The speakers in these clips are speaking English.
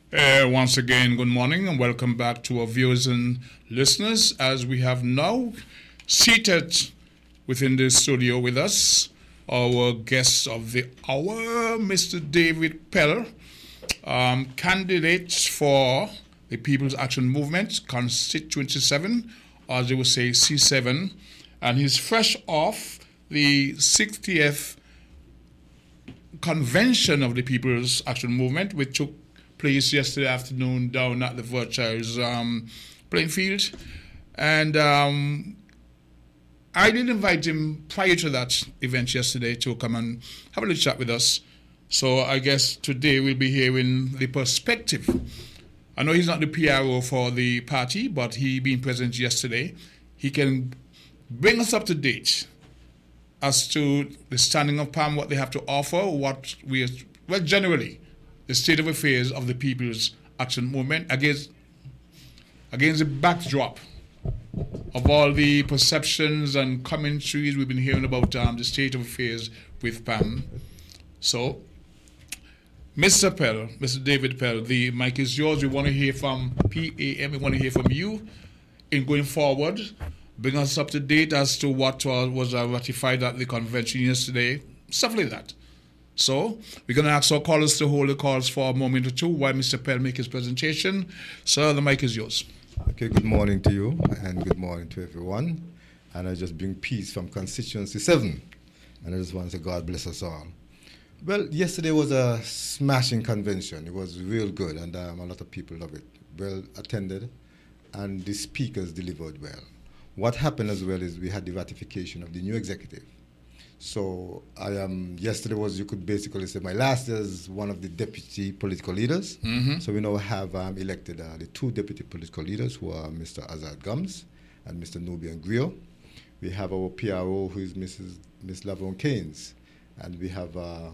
Once again, good morning and welcome back to our viewers and listeners as we have now seated within the studio with us our guest of the hour, Mr. David Pell, candidate for the People's Action Movement, Constituency 7, or as they would say, C7, and he's fresh off the 60th convention of the People's Action Movement, which took place yesterday afternoon down at the Virtues playing field. And I did invite him prior to that event yesterday to come and have a little chat with us. So I guess today we'll be hearing the perspective. I know he's not the PRO for the party, but he being present yesterday, he can bring us up to date as to the standing of PAM, what they have to offer, generally, the state of affairs of the People's Action Movement against the backdrop of all the perceptions and commentaries we've been hearing about the state of affairs with PAM. So, Mr. Pell, Mr. David Pell, the mic is yours. We want to hear from PAM. We want to hear from you in going forward. Bring us up to date as to what was ratified at the convention yesterday, stuff like that. So, we're going to ask our callers to hold the calls for a moment or two while Mr. Pell makes his presentation. Sir, the mic is yours. Okay, good morning to you and good morning to everyone. And I just bring peace from Constituency 7. And I just want to say God bless us all. Well, yesterday was a smashing convention. It was real good and a lot of people love it. Well attended and the speakers delivered well. What happened as well is we had the ratification of the new executive. So yesterday was, you could basically say, my last year as one of the deputy political leaders. Mm-hmm. So we now have elected the two deputy political leaders who are Mr. Azad Gums and Mr. Nubian Griot. We have our PRO who is Miss Lavon Keynes. And we have our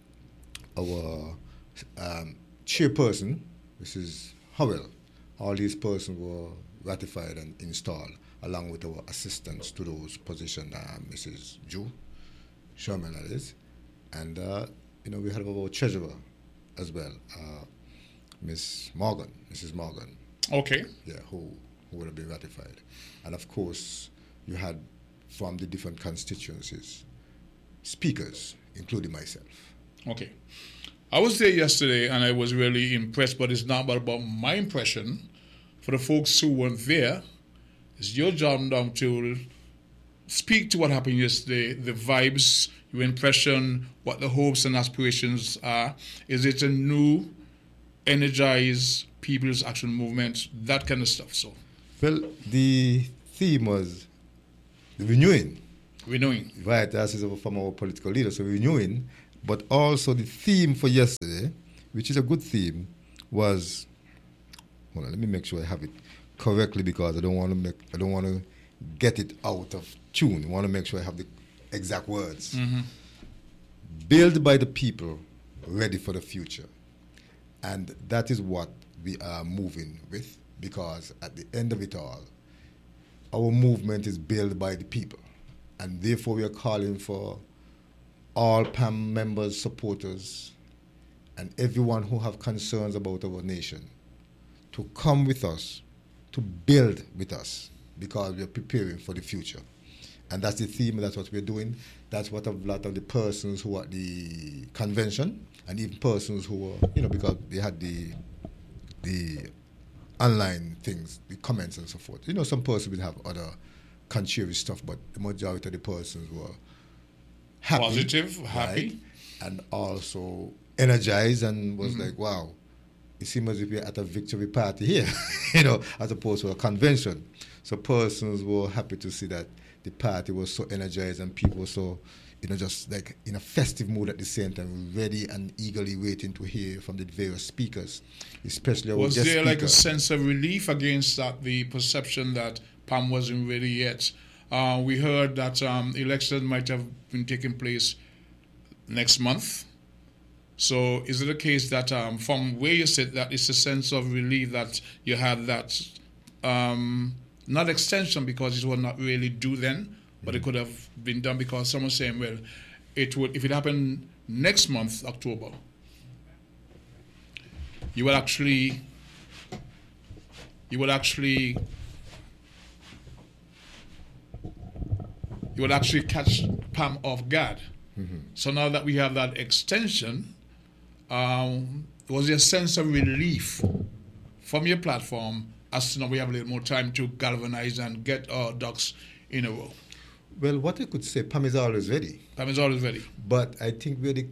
chairperson, Mrs. Howell. All these persons were ratified and installed along with our assistants to those positions, Mrs. Ju. Sherman, that is, and we have our treasurer as well, Mrs. Morgan. Okay. Yeah, who would have been ratified, and of course you had from the different constituencies speakers, including myself. Okay, I was there yesterday and I was really impressed, but it's not about my impression. For the folks who weren't there, it's your job now to speak to what happened yesterday, the vibes, your impression, what the hopes and aspirations are. Is it a new, energized People's Action Movement, that kind of stuff? So, well, the theme was renewing. Renewing. Right, that is from our political leaders, so renewing. But also the theme for yesterday, which is a good theme, was, hold on, let me make sure I have it correctly because I don't want to get it out of tune. I want to make sure I have the exact words. Mm-hmm. Built by the people, ready for the future. And that is what we are moving with, because at the end of it all, our movement is built by the people. And therefore we are calling for all PAM members, supporters, and everyone who have concerns about our nation to come with us, to build with us, because we are preparing for the future. And that's the theme, that's what we're doing. That's what a lot of the persons who are at the convention, and even persons who were, because they had the online things, the comments and so forth. Some persons will have other contrary stuff, but the majority of the persons were happy. Positive, happy. Right? And also energized and was like, wow, it seems as if we're at a victory party here, as opposed to a convention. So persons were happy to see that the party was so energized and people were so, just like in a festive mood at the same time, ready and eagerly waiting to hear from the various speakers, especially our guest speaker. Was there like a sense of relief against that, the perception that PAM wasn't ready yet? We heard that elections might have been taking place next month. So is it a case that from where you sit, that it's a sense of relief that you had that, not extension because it was not really due then, but it could have been done because someone's saying, well, it would, if it happened next month, October, you will actually catch Pam off guard. So now that we have that extension, was there a sense of relief from your platform as to now we have a little more time to galvanize and get our ducks in a row? Well, what I could say, Pam is always ready. Pam is always ready. But I think where the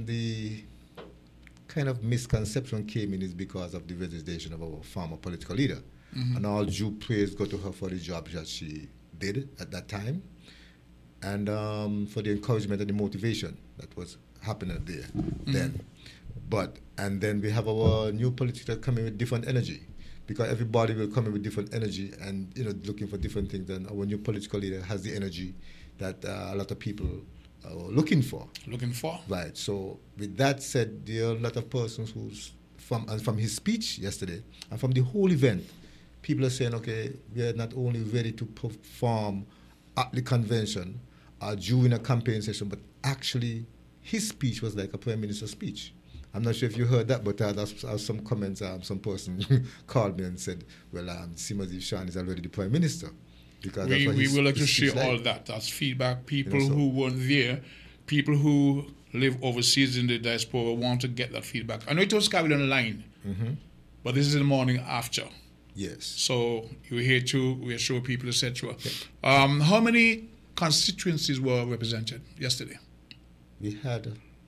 kind of misconception came in is because of the resignation of our former political leader. And all due praise go to her for the job that she did at that time, and for the encouragement and the motivation that was happening there then. And then we have our new politician coming with different energy, because everybody will come in with different energy and looking for different things. And our new political leader has the energy that a lot of people are looking for. Right. So with that said, there are a lot of persons from his speech yesterday and from the whole event, people are saying, okay, we are not only ready to perform at the convention or during a campaign session, but actually his speech was like a prime minister's speech. I'm not sure if you heard that, but there's some comments. Some person called me and said, well, it seems as if Sean is already the prime minister. Because we will like to share all that as feedback. People who weren't there, people who live overseas in the diaspora want to get that feedback. I know it was carried online, but this is the morning after. Yes. So you were here to reassure people, etc. How many constituencies were represented yesterday? We had,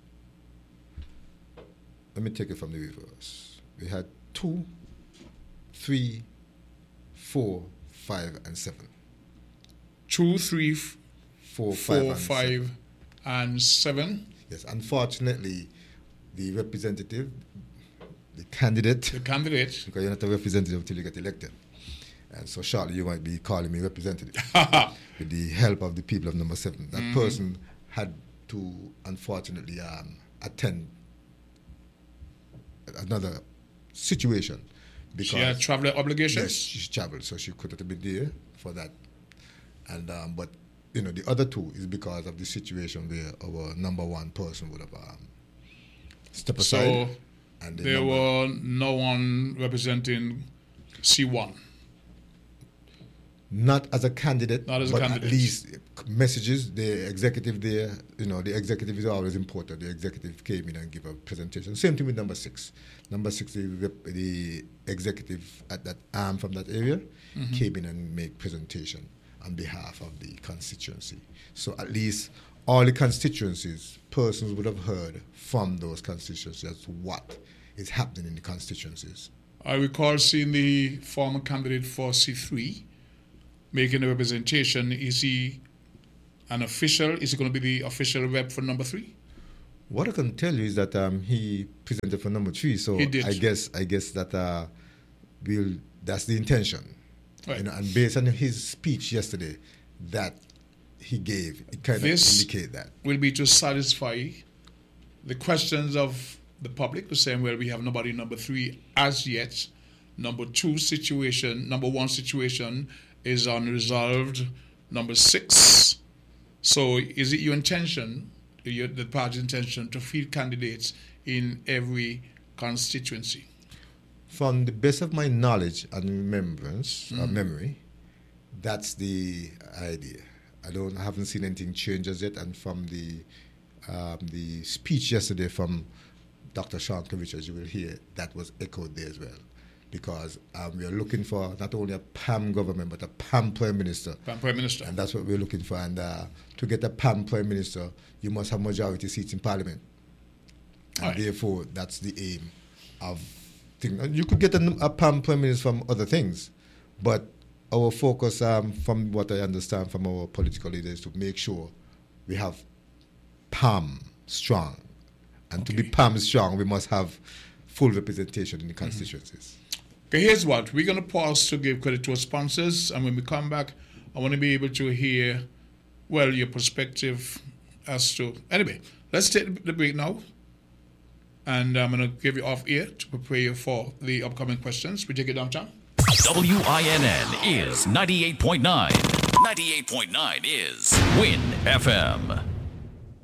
let me take it from the reverse. We had 2, 3, 4, 5, and 7. 2, 3, 4, 5, and 7. Yes, unfortunately, the representative, the candidate, because you're not a representative until you get elected. And so shortly you might be calling me representative with the help of the people of number 7. That person had to, unfortunately, attend another situation. Because she had travel obligations? Yes, she traveled, so she couldn't have been there for that. And but the other 2 is because of the situation where our number 1 person would have stepped aside. So and there were no one representing C1? Not as a candidate, but at least messages, the executive there, the executive is always important. The executive came in and gave a presentation. Same thing with number 6. Number 6, the executive at that arm from that area came in and made presentation on behalf of the constituency. So at least all the constituencies, persons would have heard from those constituencies as to what is happening in the constituencies. I recall seeing the former candidate for C3 making a representation. Is he an official? Is he going to be the official rep for number 3? What I can tell you is that he presented for number 3. So he did. I guess that that's the intention. Right. And based on his speech yesterday that he gave, it kind of indicate that. Will be to satisfy the questions of the public, to saying, well, we have nobody number 3 as yet. Number 1 situation is unresolved. Number 6. So is it your intention, the party's intention, to field candidates in every constituency? From the best of my knowledge and remembrance, memory, that's the idea. I haven't seen anything change as yet. And from the speech yesterday from Dr. Sean Kovich, as you will hear, that was echoed there as well. Because we are looking for not only a PAM government, but a PAM Prime Minister. PAM Prime Minister. And that's what we're looking for. And to get a PAM Prime Minister, you must have majority seats in Parliament. And therefore, that's the aim of things. You could get a PAM Prime Minister from other things, but our focus, from what I understand from our political leaders, is to make sure we have PAM strong. And to be PAM strong, we must have full representation in the constituencies. Okay, here's what. We're going to pause to give credit to our sponsors, and when we come back, I want to be able to hear, well, your perspective as to... Anyway, let's take the break now, and I'm going to give you off air to prepare you for the upcoming questions. We take it downtown. WINN is 98.9. 98.9 is WIN FM.